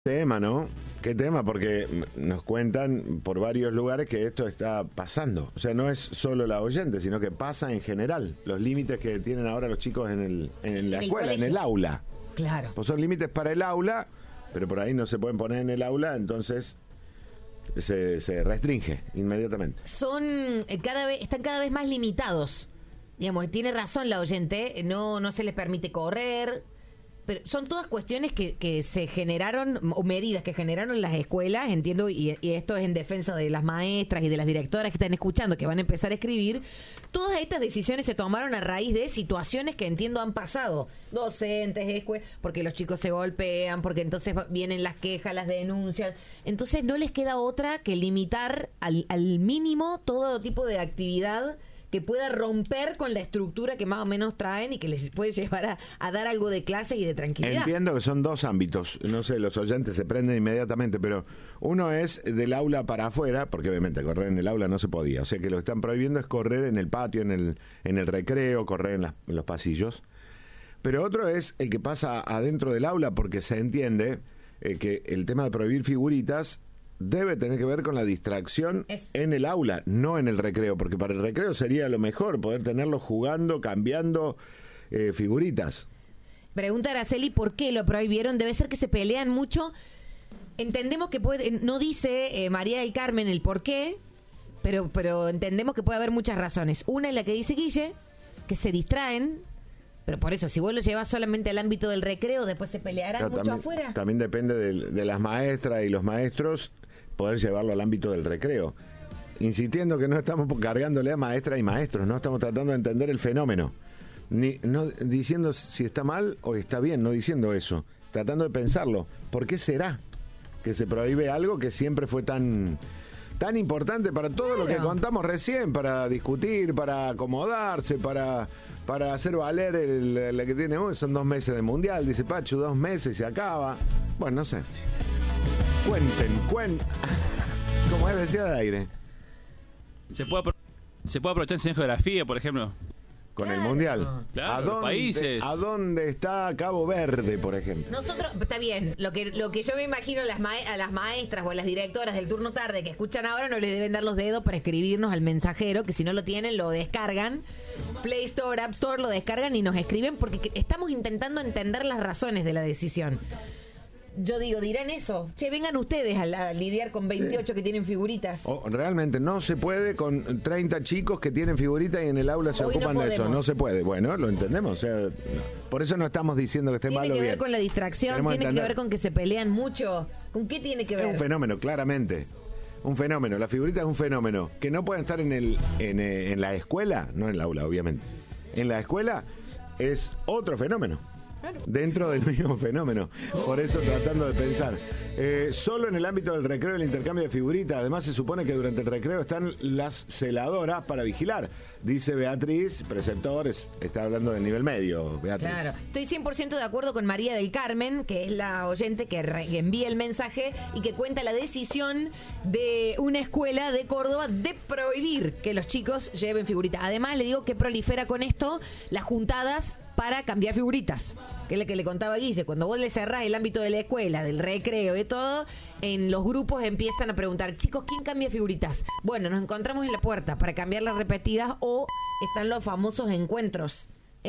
Tema, ¿no? ¿Qué tema? Porque nos cuentan por varios lugares que esto está pasando. O sea, no es solo la oyente, sino que pasa en general. Los límites que tienen ahora los chicos en la escuela, colegio. en el aula. Claro. Pues son límites para el aula, pero por ahí no se pueden poner en el aula, entonces se restringe inmediatamente. Están cada vez más limitados. Digamos, tiene razón la oyente, no se les permite correr. Pero son todas cuestiones que se generaron, o medidas que generaron las escuelas, entiendo, y esto es en defensa de las maestras y de las directoras que están escuchando, que van a empezar a escribir. Todas estas decisiones se tomaron a raíz de situaciones que entiendo han pasado. Docentes, porque los chicos se golpean, porque entonces vienen las quejas, las denuncias. Entonces no les queda otra que limitar al mínimo todo tipo de actividad que pueda romper con la estructura que más o menos traen y que les puede llevar a dar algo de clase y de tranquilidad. Entiendo que son dos ámbitos, no sé, los oyentes se prenden inmediatamente, pero uno es del aula para afuera, porque obviamente correr en el aula no se podía, o sea que lo que están prohibiendo es correr en el patio, en el recreo, correr en los pasillos, pero otro es el que pasa adentro del aula, porque se entiende que el tema de prohibir figuritas debe tener que ver con la distracción en el aula, no en el recreo, porque para el recreo sería lo mejor poder tenerlos jugando, cambiando figuritas. Pregunta Araceli, ¿por qué lo prohibieron? Debe ser que se pelean mucho. Entendemos que no dice María del Carmen el por qué, pero entendemos que puede haber muchas razones. Una es la que dice Guille, que se distraen. Pero por eso, si vos lo llevas solamente al ámbito del recreo, después se pelearán mucho también, afuera. También depende de las maestras y los maestros poder llevarlo al ámbito del recreo. Insistiendo que no estamos cargándole a maestras y maestros, no estamos tratando de entender el fenómeno. No diciendo si está mal o está bien, no diciendo eso. Tratando de pensarlo. ¿Por qué será que se prohíbe algo que siempre fue tan importante para todo lo que contamos recién, para discutir, para acomodarse, para hacer valer la que tiene hoy? Son 2 meses de mundial, dice Pachu, 2 meses y se acaba. Bueno, no sé. Cuenten. Como él decía al aire. Se puede aprovechar en geografía, por ejemplo. Con el mundial. Claro, los países. ¿A dónde está Cabo Verde, por ejemplo? Nosotros, está bien, lo que yo me imagino a las maestras o a las directoras del turno tarde que escuchan ahora no les deben dar los dedos para escribirnos al mensajero, que si no lo tienen lo descargan, Play Store, App Store, lo descargan y nos escriben porque estamos intentando entender las razones de la decisión. Yo digo, dirán eso. Che, vengan ustedes a lidiar con 28 que tienen figuritas. Realmente no se puede con 30 chicos que tienen figuritas y en el aula se ocupan de eso. No se puede. Bueno, lo entendemos. O sea, por eso no estamos diciendo que esté mal o bien. Tiene que ver con la distracción, tiene que ver con que se pelean mucho. ¿Con qué tiene que ver? Es un fenómeno, claramente. Un fenómeno. La figurita es un fenómeno. Que no pueden estar en la escuela, no en el aula, obviamente. En la escuela es otro fenómeno. Claro. Dentro del mismo fenómeno. Por eso tratando de pensar. Solo en el ámbito del recreo el intercambio de figuritas. Además se supone que durante el recreo están las celadoras para vigilar. Dice Beatriz, preceptor, está hablando del nivel medio, Beatriz. Claro. Estoy 100% de acuerdo con María del Carmen, que es la oyente que envía el mensaje y que cuenta la decisión de una escuela de Córdoba de prohibir que los chicos lleven figuritas. Además le digo que prolifera con esto las juntadas para cambiar figuritas, que es lo que le contaba Guille. Cuando vos le cerrás el ámbito de la escuela, del recreo y todo, en los grupos empiezan a preguntar, chicos, ¿quién cambia figuritas? Bueno, nos encontramos en la puerta para cambiar las repetidas, o están los famosos encuentros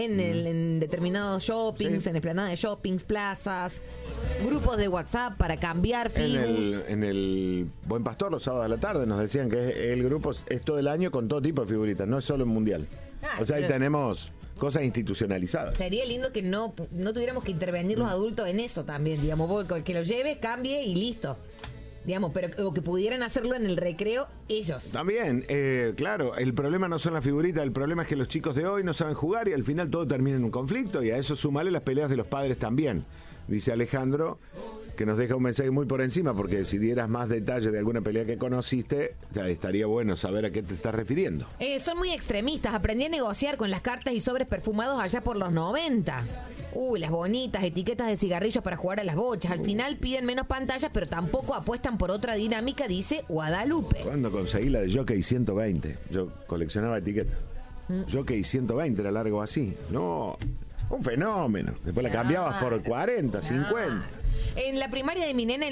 en determinados shoppings, en esplanadas de shoppings, plazas, grupos de WhatsApp para cambiar figuras. En el Buen Pastor, los sábados a la tarde, nos decían que el grupo es todo el año con todo tipo de figuritas, no es solo en mundial. O sea, ahí tenemos cosas institucionalizadas. Sería lindo que no tuviéramos que intervenir los adultos en eso también, digamos, vos, que lo lleve, cambie y listo. Digamos, pero o que pudieran hacerlo en el recreo ellos. También, claro, el problema no son las figuritas, el problema es que los chicos de hoy no saben jugar y al final todo termina en un conflicto, y a eso sumale las peleas de los padres también. Dice Alejandro, que nos deja un mensaje muy por encima, porque si dieras más detalles de alguna pelea que conociste, ya estaría bueno saber a qué te estás refiriendo. Son muy extremistas. Aprendí a negociar con las cartas y sobres perfumados allá por los 90. Las bonitas etiquetas de cigarrillos para jugar a las bochas. Al final piden menos pantallas, pero tampoco apuestan por otra dinámica, dice Guadalupe. Cuando conseguí la de Jockey 120, yo coleccionaba etiquetas. Jockey 120 era largo así. No, un fenómeno. Después la cambiabas por 40, 50. En la primaria de mi nena